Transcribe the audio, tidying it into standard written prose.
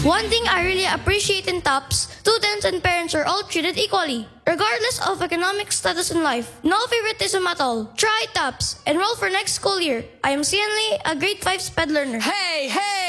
One thing I really appreciate in TOPS, students and parents are all treated equally, regardless of economic status in life. No favoritism at all. Try TOPS. Enroll for next school year. I am Cian Lee, a grade 5 SPED learner. Hey, hey!